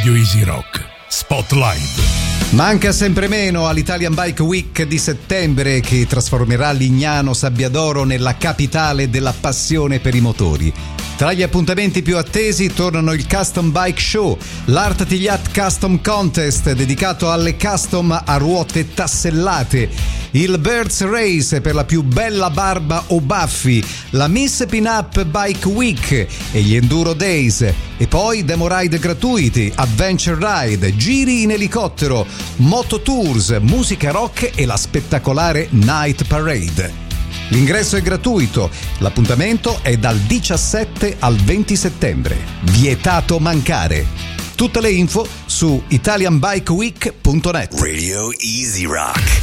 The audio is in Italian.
Radio Easy Rock Spotlight. Manca sempre meno all'Italian Bike Week di settembre, che trasformerà Lignano Sabbiadoro nella capitale della passione per i motori. Tra gli appuntamenti più attesi tornano il Custom Bike Show, l'Art Tigliat Custom Contest dedicato alle custom a ruote tassellate, il Birds Race per la più bella barba o baffi, la Miss Pin-Up Bike Week e gli Enduro Days, e poi demo ride gratuiti, adventure ride, giri in elicottero, moto tours, musica rock e la spettacolare Night Parade. L'ingresso è gratuito, l'appuntamento è dal 17 al 20 settembre. Vietato mancare. Tutte le info su italianbikeweek.net. Radio Easy Rock.